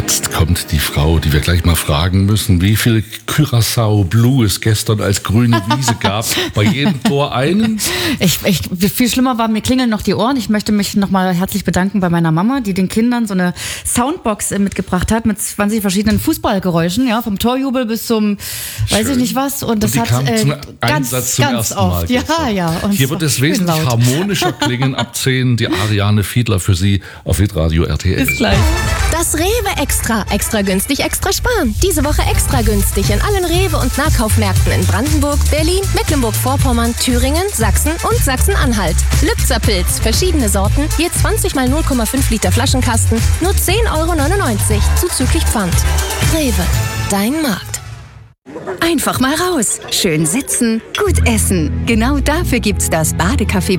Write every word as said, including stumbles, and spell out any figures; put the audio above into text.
Jetzt kommt die Frau, die wir gleich mal fragen müssen, wie viel Curaçao Blue es gestern als grüne Wiese gab. Bei jedem Tor einen. Ich, ich, viel schlimmer war, mir klingeln noch die Ohren. Ich möchte mich nochmal herzlich bedanken bei meiner Mama, die den Kindern so eine Soundbox mitgebracht hat mit zwanzig verschiedenen Fußballgeräuschen, ja, vom Torjubel bis zum, Schön. weiß ich nicht was. Und das und die hat kam äh, zum ganz, Einsatz zum ganz ersten oft. Mal. Ja, ja. Und Hier wird es wesentlich laut. harmonischer klingen. Ab zehn die Ariane Fiedler für Sie auf Hitradio R T L. Bis gleich. Das Rewe Extra. Extra günstig, extra sparen. Diese Woche extra günstig in allen Rewe- und Nahkaufmärkten in Brandenburg, Berlin, Mecklenburg-Vorpommern, Thüringen, Sachsen und Sachsen-Anhalt. Lübzer Pilz, verschiedene Sorten, je zwanzig mal null Komma fünf Liter Flaschenkasten, nur zehn Euro neunundneunzig, zuzüglich Pfand. Rewe, dein Markt. Einfach mal raus. Schön sitzen, gut essen. Genau dafür gibt's das Badecafé